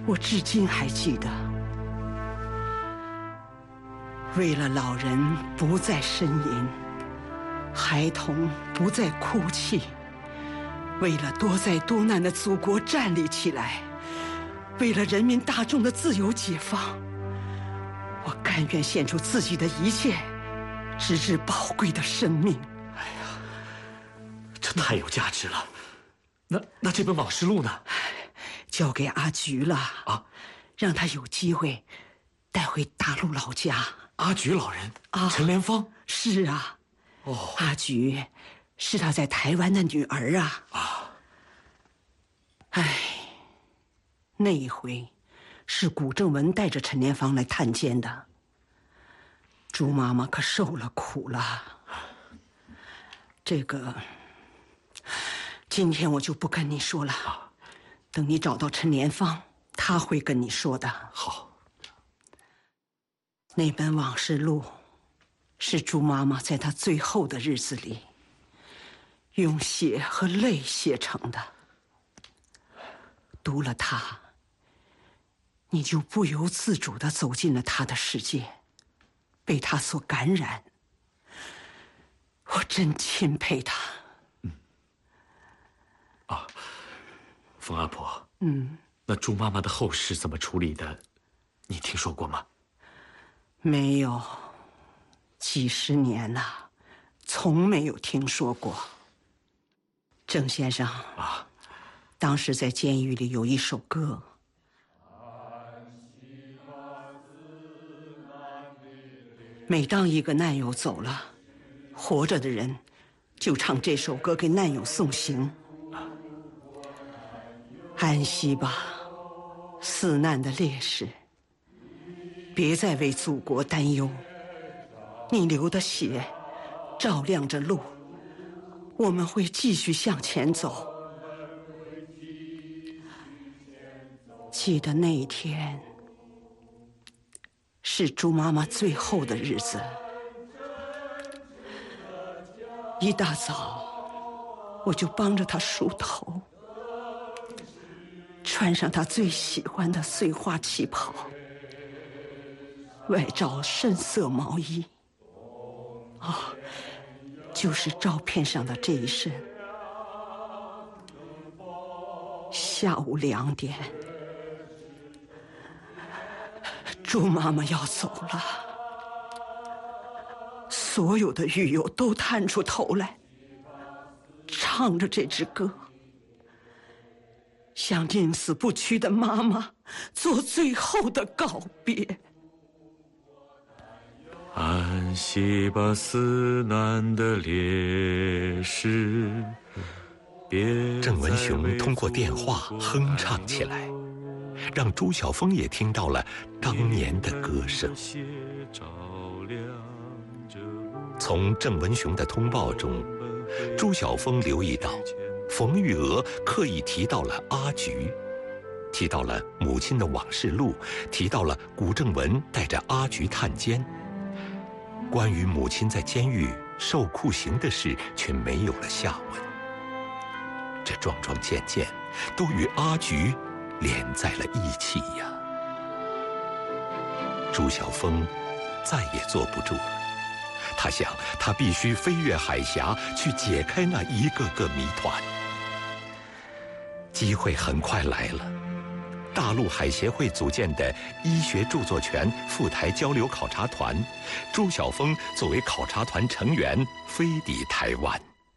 我至今还记得。为了老人不再呻吟，孩童不再哭泣，为了多灾多难的祖国站立起来，为了人民大众的自由解放，我甘愿献出自己的一切，直至宝贵的生命。 哎呀，这太有价值了。那这本往事录呢？ 交给阿菊了啊， 让他有机会带回大陆老家。 阿菊老人啊， 陈莲芳。 是啊。 哦， 阿菊是他在台湾的女儿啊。哎，那一回是古正文带着陈莲芳来探监的，朱妈妈可受了苦了。这个今天我就不跟你说了，等你找到陈莲芳，她会跟你说的。 好。 那本往事录是朱妈妈在她最后的日子里用血和泪写成的。读了它，你就不由自主地走进了她的世界，被她所感染。我真钦佩她。 冯阿婆，那朱妈妈的后事怎么处理的？你听说过吗？ 没有，几十年了，从没有听说过。郑先生啊， 当时在监狱里有一首歌，每当一个难友走了，活着的人就唱这首歌给难友送行。安息吧，死难的烈士，别再为祖国担忧，你流的血照亮着路，我们会继续向前走。记得那一天是朱妈妈最后的日子，一大早我就帮着她梳头，穿上她最喜欢的碎花旗袍，外罩深色毛衣。就是照片上的这一身。下午2点，朱妈妈要走了，所有的狱友都探出头来，唱着这支歌，向宁死不屈的妈妈做最后的告别。 安息吧，死难的烈士。 郑文雄通过电话哼唱起来，让朱晓峰也听到了当年的歌声。从郑文雄的通报中，朱晓峰留意到，冯玉娥刻意提到了阿菊，提到了母亲的往事录，提到了古正文带着阿菊探监。关于母亲在监狱受酷刑的事却没有了下文。这桩桩件件都与阿菊连在了一起呀。朱晓峰再也坐不住了，他想，他必须飞越海峡去解开那一个个谜团。机会很快来了，大陆海协会组建的医学著作权赴台交流考察团，朱晓峰作为考察团成员飞抵台湾。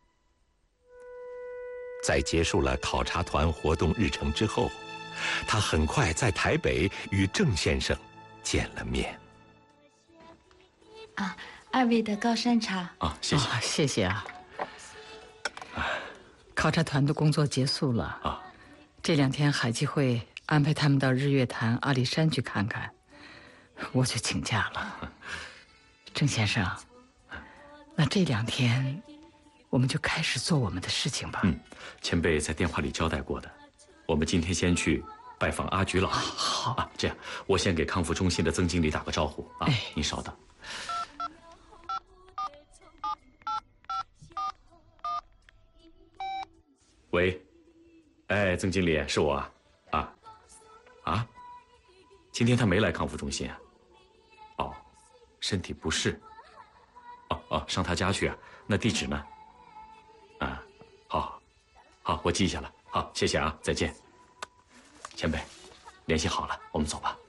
在结束了考察团活动日程之后，他很快在台北与郑先生见了面。 2位的高山茶。 谢谢。 谢谢啊。考察团的工作结束了这2天海基会安排他们到日月潭、阿里山去看看，我就请假了。郑先生，那这2天我们就开始做我们的事情吧。 前辈在电话里交代过的，我们今天先去拜访阿菊老人。 好这样我先给康复中心的曾经理打个招呼你稍等。喂，曾经理，是我今天他没来康复中心啊？哦，身体不适。哦，上他家去啊？那地址呢？啊，好，好，我记下了。好，谢谢啊，再见。前辈，联系好了，我们走吧。